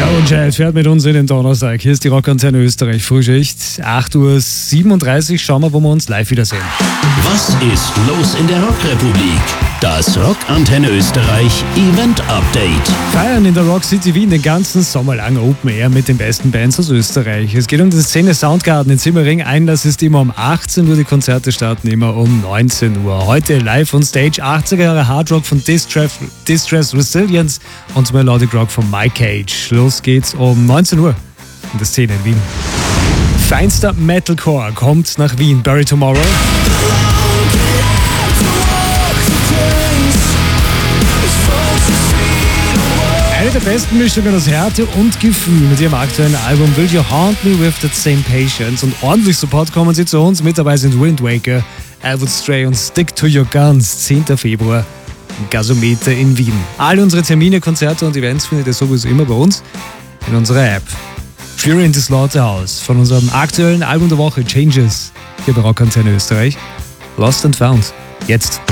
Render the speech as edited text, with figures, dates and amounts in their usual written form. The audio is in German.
Und Chad fährt mit uns in den Donnerstag. Hier ist die Rockantenne Österreich Frühschicht. 8:37 Uhr. Schauen wir, wo wir uns live wiedersehen. Was ist los in der Rockrepublik? Das Rockantenne Österreich Event Update. Feiern in der Rock City Wien den ganzen Sommer lang Open Air mit den besten Bands aus Österreich. Es geht um die Szene Soundgarden in Simmering. Einlass ist immer um 18 Uhr, die Konzerte starten immer um 19 Uhr. Heute live on Stage 80er Jahre Hard Rock von Distress Resilience und Melodic Rock von Mike Cage. Los geht's um 19 Uhr in der Szene in Wien. Feinster Metalcore kommt nach Wien. Bury Tomorrow. Eine der besten Mischungen aus Härte und Gefühl mit ihrem aktuellen Album Will You Haunt Me With That Same Patience. Und ordentlich Support kommen sie zu uns. Mit dabei sind Wind Waker, I Would Stray und Stick to Your Guns. 10. Februar im Gasometer in Wien. Alle unsere Termine, Konzerte und Events findet ihr sowieso immer bei uns in unserer App. Fury in the Slaughterhouse von unserem aktuellen Album der Woche Changes hier bei Rockantenne Österreich. Lost and Found. Jetzt.